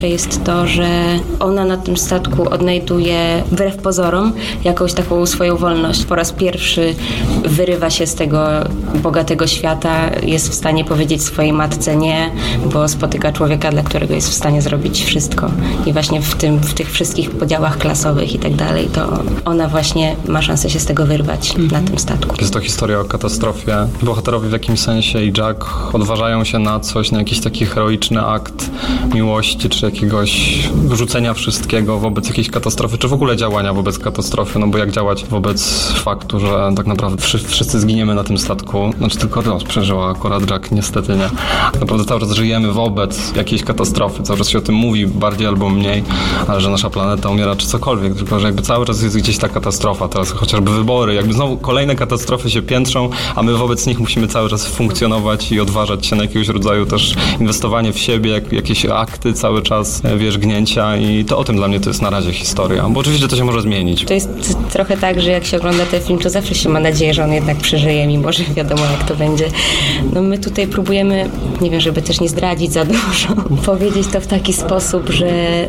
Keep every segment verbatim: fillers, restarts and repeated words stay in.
jest to, że ona na tym statku odnajduje wbrew pozorom jakąś taką swoją wolność. Po raz pierwszy wyrywa się z tego bogatego świata, jest w stanie powiedzieć swojej matce nie, bo spotyka człowieka, dla którego jest w stanie zrobić wszystko. I właśnie w tym, w tych wszystkich podziałach klasowych i tak dalej, to ona właśnie ma szansę się z tego wyrwać mm-hmm. na tym statku. Jest to historia o katastrofie. Bohaterowie w jakimś sensie i Jack odważają się na coś, na jakiś taki heroiczny akt miłości, czy jakiegoś rzucenia wszystkiego wobec jakiejś katastrofy, czy w ogóle działania wobec katastrofy, no bo jak działać wobec faktu, że tak naprawdę wszyscy zginiemy na tym statku, znaczy tylko Rose przeżyła, akurat Jack niestety nie. Tak naprawdę cały czas żyjemy wobec jakiejś katastrofy, cały czas się o tym mówi bardziej albo mniej, ale że nasza planeta umiera czy cokolwiek, tylko że jakby cały czas jest gdzieś ta katastrofa, teraz chociażby wybory, jakby znowu kolejne katastrofy się piętrzą, a my wobec nich musimy cały czas funkcjonować i odważać się na jakiegoś rodzaju też inwestowanie w siebie, jak, jakieś akty cały czas, wiesz, gnięcia i to o tym dla mnie to jest na razie historia, bo oczywiście to się może zmienić. To jest trochę tak, że jak się ogląda ten film, to zawsze się ma nadzieję, że on jednak przeżyje, mimo że wiadomo jak to będzie. No my tutaj próbujemy, nie wiem, żeby też nie zdradzić za dużo, powiedzieć to w taki sposób, że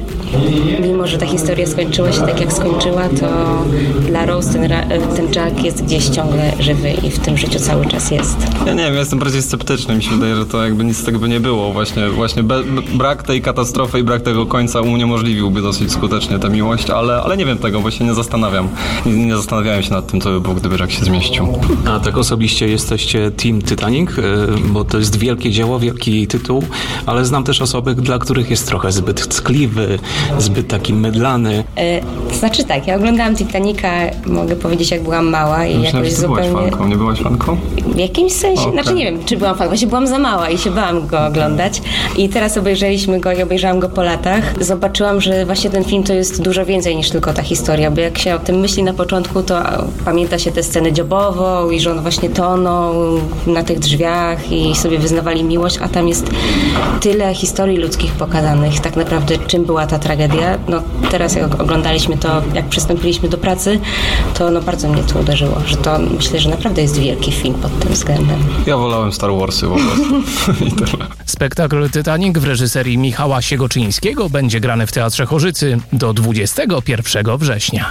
mimo, że ta historia skończyła się tak jak skończyła, to dla Rose ten, ten Jack jest gdzieś ciągle żywy i w tym życiu cały czas jest. Ja nie wiem, ja jestem bardziej sceptyczny, mi się wydaje, że to jakby nic z tego by nie było. Właśnie, właśnie be, brak tej katastrofy i brak tego końca uniemożliwiłby dosyć skutecznie tę miłość, ale, ale nie wiem tego, bo się nie zastanawiam. Nie, nie zastanawiałem się nad tym, co by było, gdyby Jack się zmieścił. A tak osobiście jesteście Team Titanic, bo to jest wielkie dzieło, wielki tytuł, ale znam też osoby, dla których jest trochę zbyt ckliwy, zbyt taki mydlany. E, to znaczy tak, ja oglądałam Titanica, mogę powiedzieć, jak byłam mała i Myślałem, jakoś że zupełnie... byłaś fanką, nie byłaś fanką? W jakimś sensie, Okay. znaczy nie wiem, czy byłam fanką, właśnie byłam za mała i się bałam go oglądać i teraz obejrzeliśmy go i obejrzałam go po latach. Zobaczyłam, że właśnie ten film to jest dużo więcej niż tylko ta historia, bo jak się o tym myśli na początku, to pamięta się tę scenę dziobową i że on właśnie tonął na tych drzwiach i sobie wyznawali miłość, a tam jest tyle historii ludzkich pokazanych, tak naprawdę czym była ta tragedia. No teraz jak oglądaliśmy to, jak przystąpiliśmy do pracy, to no bardzo mnie to uderzyło, że to myślę, że naprawdę jest wielki film pod tym względem. Ja wolałem Star Warsy po prostu. I tyle. Spektakl Titanic w reżyserii Michała Siegoczyńskiego będzie grany w Teatrze Chorzycy do dwudziestego pierwszego września.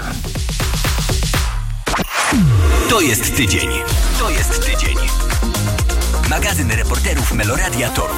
To jest tydzień. To jest tydzień. Magazyn reporterów Meloradia Toruń.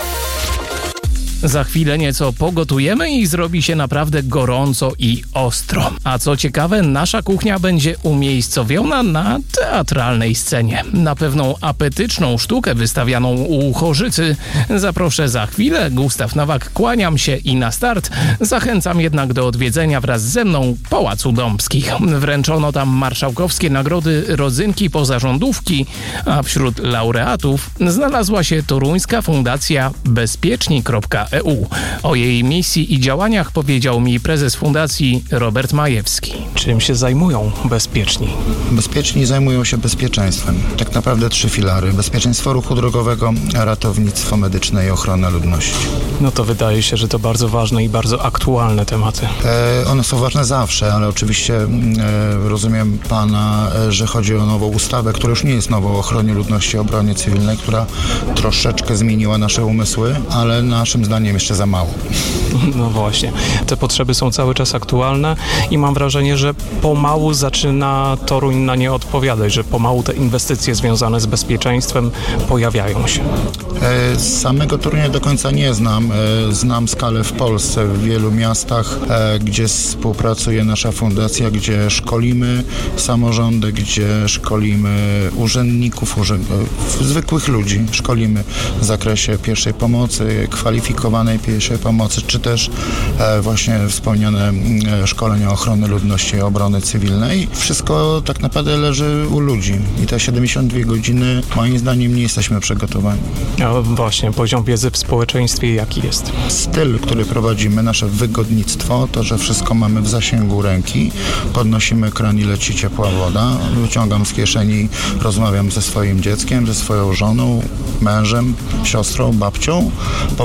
Za chwilę nieco pogotujemy i zrobi się naprawdę gorąco i ostro. A co ciekawe, nasza kuchnia będzie umiejscowiona na teatralnej scenie. Na pewną apetyczną sztukę wystawianą u Chorzycy zaproszę za chwilę. Gustaw Nowak, kłaniam się i na start. Zachęcam jednak do odwiedzenia wraz ze mną Pałacu Dąbskich. Wręczono tam marszałkowskie nagrody Rodzynki Pozarządówki, a wśród laureatów znalazła się toruńska fundacja bezpieczni kropka e u. O jej misji i działaniach powiedział mi prezes fundacji Robert Majewski. Czym się zajmują bezpieczni? Bezpieczni zajmują się bezpieczeństwem. Tak naprawdę trzy filary. Bezpieczeństwo ruchu drogowego, ratownictwo medyczne i ochrona ludności. No to wydaje się, że to bardzo ważne i bardzo aktualne tematy. E, one są ważne zawsze, ale oczywiście e, rozumiem pana, e, że chodzi o nową ustawę, która już nie jest nową o ochronie ludności i obronie cywilnej, która troszeczkę zmieniła nasze umysły, ale naszym zdaniem jeszcze za mało. No właśnie. Te potrzeby są cały czas aktualne i mam wrażenie, że pomału zaczyna Toruń na nie odpowiadać, że pomału te inwestycje związane z bezpieczeństwem pojawiają się. E, samego Torunia do końca nie znam. E, znam skalę w Polsce, w wielu miastach, e, gdzie współpracuje nasza fundacja, gdzie szkolimy samorządy, gdzie szkolimy urzędników, urzęd, e, zwykłych ludzi. Szkolimy w zakresie pierwszej pomocy, kwalifikowanej pierwszej pomocy, czy też e, właśnie wspomniane e, szkolenia ochrony ludności i obrony cywilnej. Wszystko tak naprawdę leży u ludzi i te siedemdziesiąt dwie godziny, moim zdaniem, nie jesteśmy przygotowani. A właśnie, poziom wiedzy w społeczeństwie jaki jest? Styl, który prowadzimy, nasze wygodnictwo, to, że wszystko mamy w zasięgu ręki, podnosimy kran i leci ciepła woda, wyciągam z kieszeni, rozmawiam ze swoim dzieckiem, ze swoją żoną, mężem, siostrą, babcią, powoduje,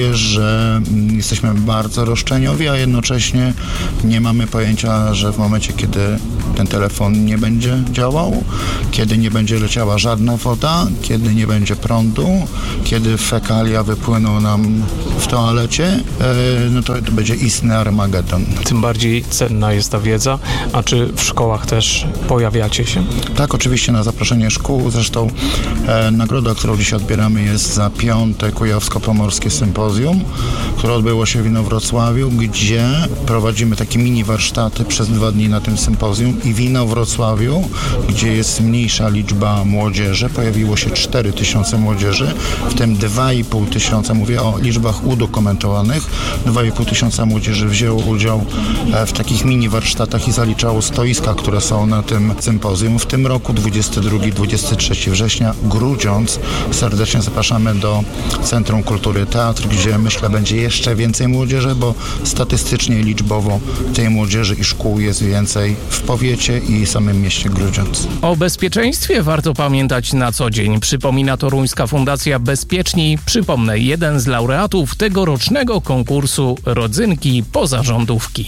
okazuje, że jesteśmy bardzo roszczeniowi, a jednocześnie nie mamy pojęcia, że w momencie, kiedy ten telefon nie będzie działał, kiedy nie będzie leciała żadna woda, kiedy nie będzie prądu, kiedy fekalia wypłyną nam w toalecie, no to, to będzie istny Armagedon. Tym bardziej cenna jest ta wiedza, a czy w szkołach też pojawiacie się? Tak, oczywiście na zaproszenie szkół. Zresztą e, nagroda, którą dzisiaj odbieramy, jest za piąte Kujawsko-Pomorskie Sympozjum, które odbyło się w Inowrocławiu, gdzie prowadzimy takie mini warsztaty przez dwa dni na tym sympozjum i w Inowrocławiu, gdzie jest mniejsza liczba młodzieży, pojawiło się cztery tysiące młodzieży, w tym dwa i pół tysiąca, mówię o liczbach udokumentowanych, dwa i pół tysiąca młodzieży wzięło udział w takich mini warsztatach i zaliczało stoiska, które są na tym sympozjum. W tym roku dwudziestego drugiego do dwudziestego trzeciego września Grudziądz. Serdecznie zapraszamy do Centrum Kultury Teatr, gdzie myślę będzie jeszcze więcej młodzieży, bo statystycznie, liczbowo tej młodzieży i szkół jest więcej w powiecie i samym mieście Grudziądz. O bezpieczeństwie warto pamiętać na co dzień. Przypomina Toruńska Fundacja Bezpiecznij. Przypomnę, jeden z laureatów tegorocznego konkursu Rodzynki Pozarządówki.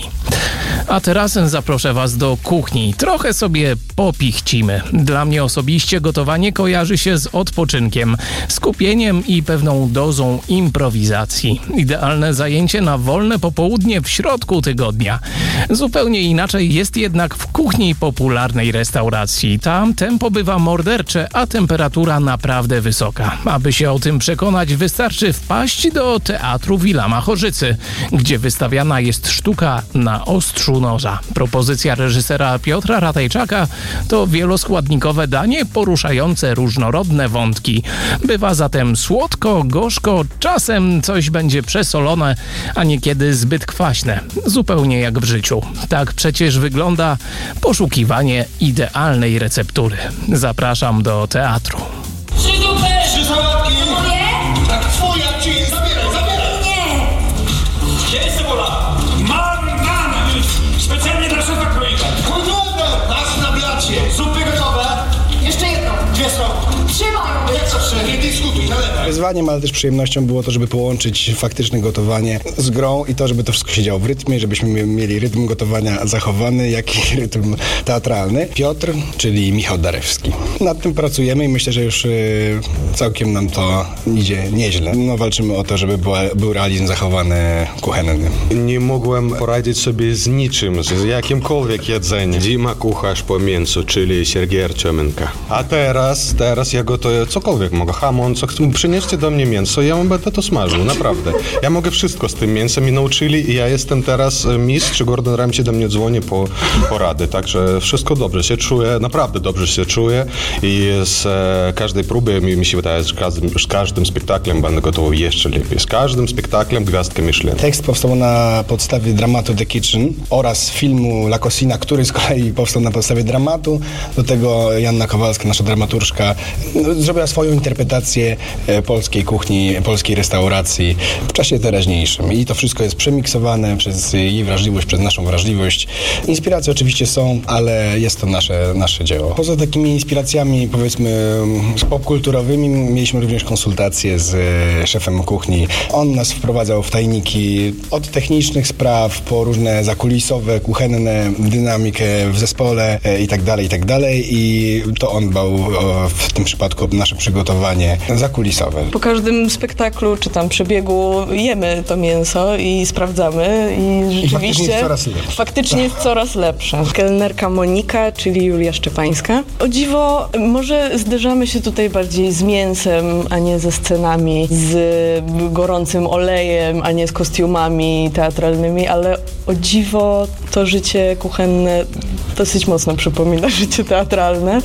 A teraz zaproszę Was do kuchni. Trochę sobie popichcimy. Dla mnie osobiście gotowanie kojarzy się z odpoczynkiem, skupieniem i pewną dozą improwizacji. Idealne zajęcie na wolne popołudnie w środku tygodnia. Zupełnie inaczej jest jednak w kuchni popularnej restauracji. Tam tempo bywa mordercze, a temperatura naprawdę wysoka. Aby się o tym przekonać, wystarczy wpaść do Teatru Wilama Chorzycy, gdzie wystawiana jest sztuka Na ostrzu noża. Propozycja reżysera Piotra Ratajczaka to wieloskładnikowe danie poruszające różnorodne wątki. Bywa zatem słodko, gorzko, czasem coś będzie przesolone, a niekiedy zbyt kwaśne. Zupełnie jak w życiu. Tak przecież wygląda poszukiwanie idealnej receptury. Zapraszam do teatru. Trzy zupy! Trzy sałatki! Moje? Tak, twoja, ci, zabieraj, zabieraj! Nie! Gdzie jest cebula? Mam, mam! Specjalnie dla szefa kroika. Kontrolne! Masz na blacie. Zupy gotowe? Jeszcze jedną. Dwie są. Trzymają! Jak zawsze, nie dyskutuj, nalewaj. Wyzwaniem, ale też przyjemnością było to, żeby połączyć faktyczne gotowanie z grą i to, żeby to wszystko się działo w rytmie, żebyśmy mieli rytm gotowania zachowany, jak i rytm teatralny. Piotr, czyli Michał Darewski. Nad tym pracujemy i myślę, że już y, całkiem nam to idzie nieźle. No, walczymy o to, żeby była, był realizm zachowany kuchenny. Nie mogłem poradzić sobie z niczym, z jakimkolwiek jedzeniem. Dima kucharz po mięsu, czyli Siergiej Arciomenko. A teraz, teraz ja gotuję cokolwiek mogę. Hamon, co chcę. Przynieście do mnie mięso, ja będę to smażył, naprawdę. Ja mogę wszystko z tym mięsem i nauczyli i ja jestem teraz mistrz. Gordon Ramsay do mnie dzwoni po, po rady, także wszystko dobrze się czuję, naprawdę dobrze się czuję i z e, każdej próby mi, mi się wydaje, że każdym, z każdym spektaklem będę gotował jeszcze lepiej. Z każdym spektaklem gwiazdkę Michelin. Tekst powstał na podstawie dramatu The Kitchen oraz filmu La Cocina, który z kolei powstał na podstawie dramatu. Do tego Joanna Kowalska, nasza dramaturżka, no, zrobiła swoją interpretację e, polskiej kuchni, polskiej restauracji w czasie teraźniejszym. I to wszystko jest przemiksowane przez jej wrażliwość, przez naszą wrażliwość. Inspiracje oczywiście są, ale jest to nasze, nasze dzieło. Poza takimi inspiracjami, powiedzmy, popkulturowymi, mieliśmy również konsultacje z szefem kuchni. On nas wprowadzał w tajniki od technicznych spraw po różne zakulisowe, kuchenne, dynamikę w zespole i tak dalej, i tak dalej. I to on dbał o, w tym przypadku, nasze przygotowanie zakulisowe. Po każdym spektaklu czy tam przebiegu jemy to mięso i sprawdzamy i rzeczywiście I faktycznie jest coraz lepsze. Faktycznie jest coraz lepsze. Kelnerka Monika, czyli Julia Szczepańska. O dziwo, może zderzamy się tutaj bardziej z mięsem, a nie ze scenami, z gorącym olejem, a nie z kostiumami teatralnymi, ale o dziwo to życie kuchenne dosyć mocno przypomina życie teatralne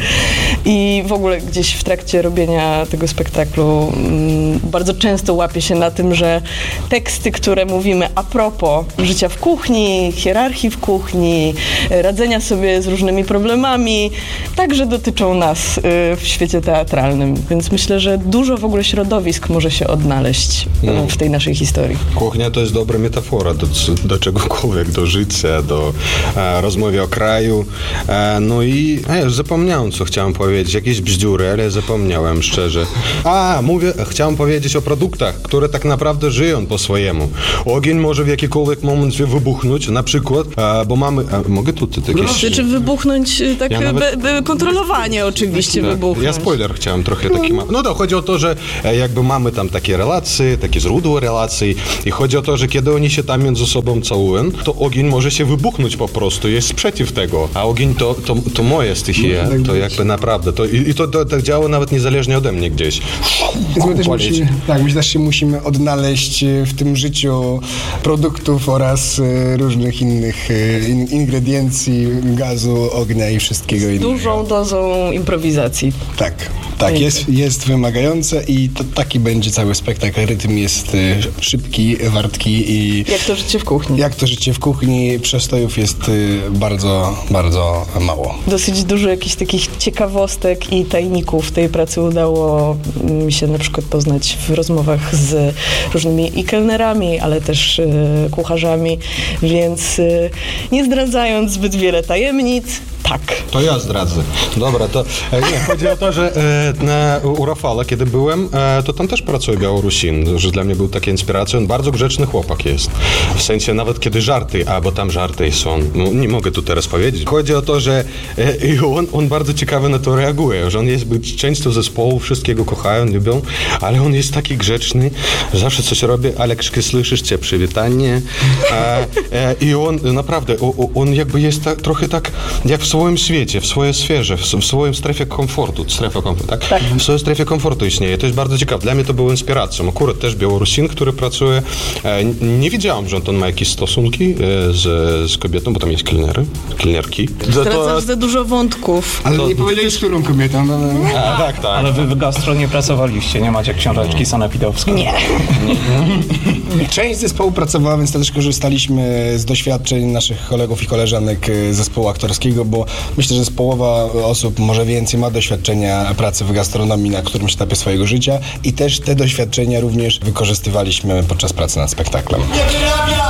i w ogóle gdzieś w trakcie robienia tego spektaklu mm, bardzo często łapię się na tym, że teksty, które mówimy a propos życia w kuchni, hierarchii w kuchni, radzenia sobie z różnymi problemami, także dotyczą nas y, w świecie teatralnym. Więc myślę, że dużo w ogóle środowisk może się odnaleźć y, w tej naszej historii. Kuchnia to jest dobra metafora do, do czegokolwiek, do życia, do e, rozmowy o kraju. E, no i e, już zapomniałem, co chciałem powiedzieć. powiedzieć jakieś bzdury, ale zapomniałem szczerze. A, mówię, chciałem powiedzieć o produktach, które tak naprawdę żyją po swojemu. Ogień może w jakikolwiek moment wybuchnąć, na przykład, a, bo mamy... A, mogę tu jakieś... Czy, czy wybuchnąć tak Ja nawet- be, be, kontrolowanie oczywiście Tak. wybuchnąć. Ja spoiler chciałem trochę taki ma... No to chodzi o to, że e, jakby mamy tam takie relacje, takie źródło relacji i chodzi o to, że kiedy oni się tam między sobą całują, to ogień może się wybuchnąć po prostu, jest sprzeciw tego, a ogień to, to, to moja stихия, to jakby naprawdę, to, i, i to, to tak działa nawet niezależnie ode mnie gdzieś. Więc my też Polecieć. musimy, tak, my też się musimy odnaleźć w tym życiu produktów oraz e, różnych innych e, in, ingrediencji, gazu, ognia i wszystkiego innego. Dużą dozą improwizacji. Tak, tak, jest, jest wymagające i to taki będzie cały spektakl. Rytm jest e, szybki, wartki i Jak to życie w kuchni. jak to życie w kuchni, przestojów jest e, bardzo, bardzo mało. Dosyć dużo jakichś takich ciekawostek i tajników tej pracy udało mi się na przykład poznać w rozmowach z różnymi i kelnerami, ale też e, kucharzami, więc e, nie zdradzając zbyt wiele tajemnic, tak. To ja zdradzę. Dobra, to e, nie, chodzi o to, że e, na, u Rafała, kiedy byłem, e, to tam też pracuje Białorusin, że dla mnie był taka inspiracja. On bardzo grzeczny chłopak jest. W sensie nawet kiedy żarty, a bo tam żarty są, no, nie mogę tu teraz powiedzieć. Chodzi o to, że e, i on, on bardzo ciekawie na to reaguje, że on jest często zespołu, wszystkiego kochają, lubią, ale on jest taki grzeczny, zawsze coś robi. Alekszki, słyszysz cię, przywitanie. E, e, I on naprawdę, o, o, on jakby jest tak, trochę tak, jak w swoim świecie, w swojej sferze, w, w swoim strefie komfortu, strefa komfortu, tak? tak? W swojej strefie komfortu istnieje. To jest bardzo ciekawe. Dla mnie to było inspiracją. Akurat też Białorusin, który pracuje. E, nie wiedziałam, że on ma jakieś stosunki e, z, z kobietą, bo tam jest kelnery, kelnerki. Zdradzasz za dużo wątków. Ale nie powiedziałeś, z którą kobietą. No, no. A, tak, tak. Ale wy w gastro nie pracowaliście, nie macie książeczki sanepidowskiej. Nie. Część zespołu pracowała, więc też korzystaliśmy z doświadczeń naszych kolegów i koleżanek z zespołu aktorskiego, bo myślę, że z połowa osób, może więcej, ma doświadczenia pracy w gastronomii na którymś etapie swojego życia i też te doświadczenia również wykorzystywaliśmy podczas pracy nad spektaklem. Nie wyrabia